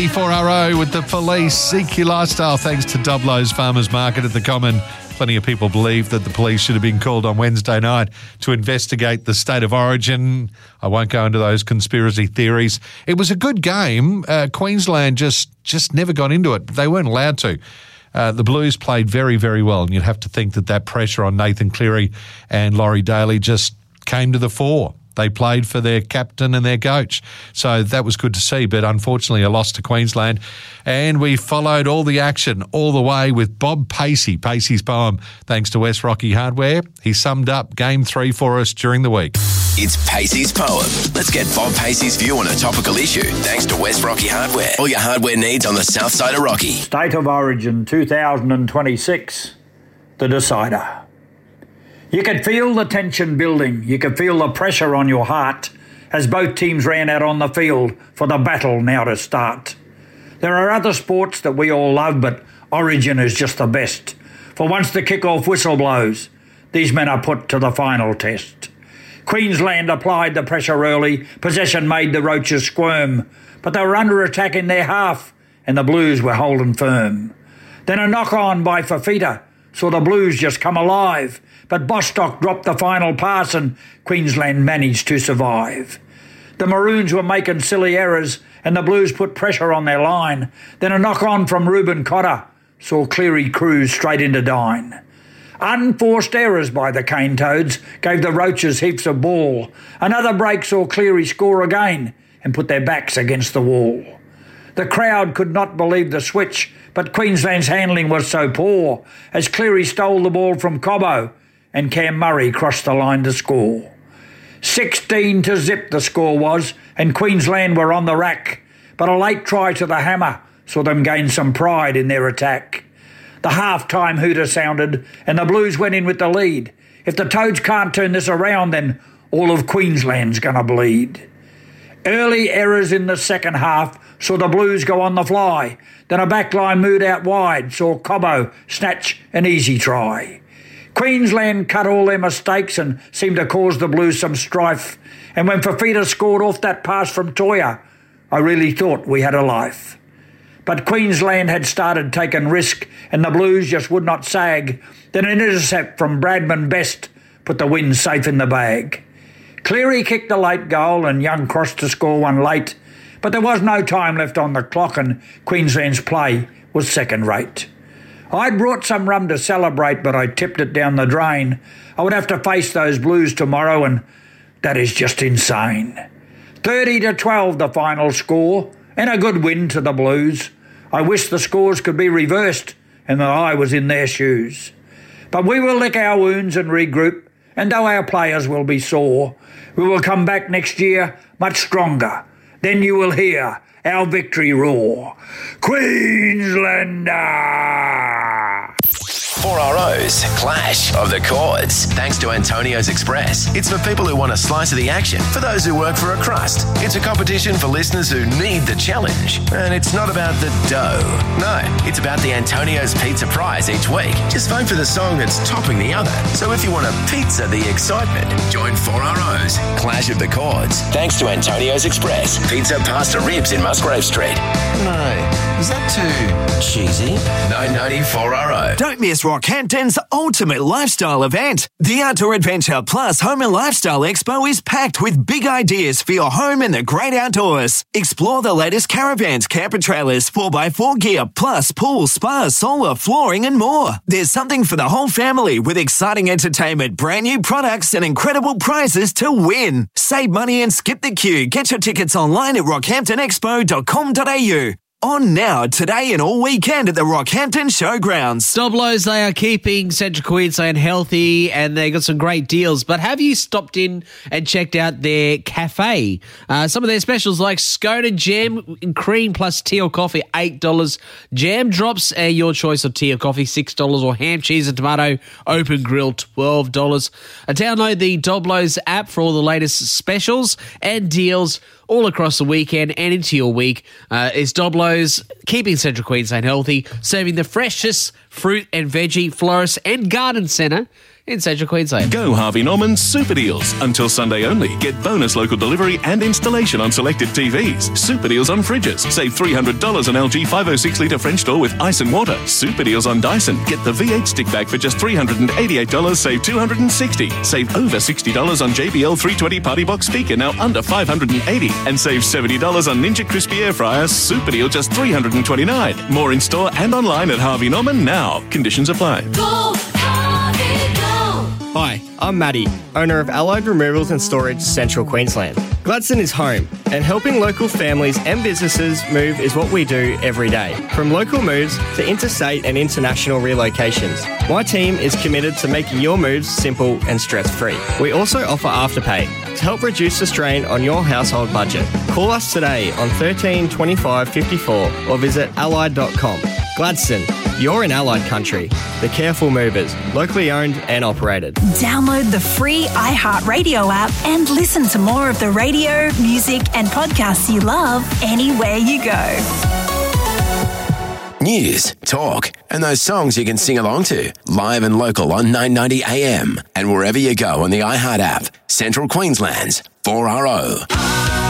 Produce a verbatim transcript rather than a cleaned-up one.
four R O with the police. Seek your lifestyle thanks to Doblo's Farmers Market at the Common. Plenty of people believe that the police should have been called on Wednesday night to investigate the state of origin. I won't go into those conspiracy theories. It was a good game. Uh, Queensland just, just never got into it. They weren't allowed to. Uh, the Blues played very, very well, and you'd have to think that that pressure on Nathan Cleary and Laurie Daly just came to the fore. They played for their captain and their coach. So that was good to see, but unfortunately a loss to Queensland. And we followed all the action all the way with Bob Pacey, Pacey's poem, thanks to West Rocky Hardware. He summed up game three for us during the week. It's Pacey's poem. Let's get Bob Pacey's view on a topical issue thanks to West Rocky Hardware. All your hardware needs on the south side of Rocky. State of Origin two thousand twenty-six, the decider. You could feel the tension building. You could feel the pressure on your heart as both teams ran out on the field for the battle now to start. There are other sports that we all love, but Origin is just the best. For once the kick-off whistle blows, these men are put to the final test. Queensland applied the pressure early. Possession made the Roaches squirm, but they were under attack in their half, and the Blues were holding firm. Then a knock-on by Fafita saw the Blues just come alive, but Bostock dropped the final pass and Queensland managed to survive. The Maroons were making silly errors and the Blues put pressure on their line. Then a knock-on from Ruben Cotter saw Cleary cruise straight into Dine. Unforced errors by the Cane Toads gave the Roaches heaps of ball. Another break saw Cleary score again and put their backs against the wall. The crowd could not believe the switch, but Queensland's handling was so poor as Cleary stole the ball from Cobbo and Cam Murray crossed the line to score. sixteen to zip the score was, and Queensland were on the rack, but a late try to the hammer saw them gain some pride in their attack. The half-time hooter sounded, and the Blues went in with the lead. If the Toads can't turn this around, then all of Queensland's gonna bleed. Early errors in the second half saw the Blues go on the fly. Then a backline moved out wide, saw Cobbo snatch an easy try. Queensland cut all their mistakes and seemed to cause the Blues some strife. And when Fafita scored off that pass from Toya, I really thought we had a life. But Queensland had started taking risk and the Blues just would not sag. Then an intercept from Bradman Best put the win safe in the bag. Cleary kicked a late goal and Young crossed to score one late. But there was no time left on the clock and Queensland's play was second rate. I'd brought some rum to celebrate, but I tipped it down the drain. I would have to face those Blues tomorrow, and that is just insane. thirty to twelve the final score, and a good win to the Blues. I wish the scores could be reversed and that I was in their shoes. But we will lick our wounds and regroup, and though our players will be sore, we will come back next year much stronger. Then you will hear our victory roar. Queenslander! four R O's Clash of the Chords. Thanks to Antonio's Express. It's for people who want a slice of the action, for those who work for a crust. It's a competition for listeners who need the challenge. And it's not about the dough. No, it's about the Antonio's Pizza prize each week. Just vote for the song that's topping the other. So if you want a pizza the excitement, join four R O's Clash of the Chords. Thanks to Antonio's Express. Pizza, pasta, ribs in Musgrave Street. No, is that too cheesy? nine ninety four R O. Don't miss Rockhampton's ultimate lifestyle event. The Outdoor Adventure Plus Home and Lifestyle Expo is packed with big ideas for your home and the great outdoors. Explore the latest caravans, camper trailers, four by four gear, plus pool, spa, solar, flooring and more. There's something for the whole family with exciting entertainment, brand new products and incredible prizes to win. Save money and skip the queue. Get your tickets online at rockhampton expo dot com dot a u. On now, today and all weekend at the Rockhampton Showgrounds. Doblos, they are keeping Central Queensland healthy and they got some great deals. But have you stopped in and checked out their cafe? Uh, some of their specials like scone and jam and cream plus tea or coffee, eight dollars. Jam drops, uh, your choice of tea or coffee, six dollars. Or ham, cheese and tomato, open grill, twelve dollars. Uh, download the Doblos app for all the latest specials and deals all across the weekend and into your week. Uh, is Doblos keeping Central Queensland healthy, serving the freshest fruit and veggie, florist and garden centre. in Central Queensland. Go Harvey Norman Super Deals. Until Sunday only. Get bonus local delivery and installation on selected T Vs. Super Deals on fridges. Save three hundred dollars on L G five oh six litre French door with ice and water. Super Deals on Dyson. Get the V eight stick bag for just three hundred eighty-eight dollars. Save two hundred sixty dollars. Save over sixty dollars on J B L three twenty Party Box speaker, now under five hundred eighty dollars. And save seventy dollars on Ninja Crispy Air Fryer. Super Deal just three hundred twenty-nine dollars. More in store and online at Harvey Norman now. Conditions apply. Go, Harvey, go! Hi, I'm Matty, owner of Allied Removals and Storage, Central Queensland. Gladstone is home, and helping local families and businesses move is what we do every day. From local moves to interstate and international relocations, my team is committed to making your moves simple and stress-free. We also offer Afterpay to help reduce the strain on your household budget. Call us today on thirteen twenty-five fifty-four or visit allied dot com. Gladstone, you're in Allied country. The Careful Movers, locally owned and operated. Download the free iHeartRadio app and listen to more of the radio, music and podcasts you love anywhere you go. News, talk, and those songs you can sing along to. Live and local on nine ninety A M and wherever you go on the iHeart app. Central Queensland's four R O.